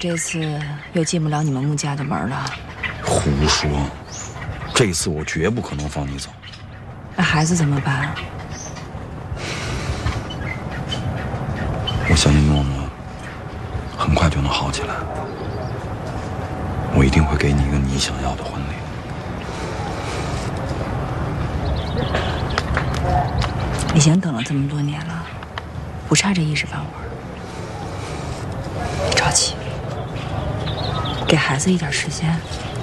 这次又进不了你们穆家的门了。 胡说，这次我绝不可能放你走。 那孩子怎么办？ 我相信诺诺很快就能好起来。我一定会给你一个你想要的婚礼。 已经等了这么多年了，不差这一时半会儿。别着急，给孩子一点时间。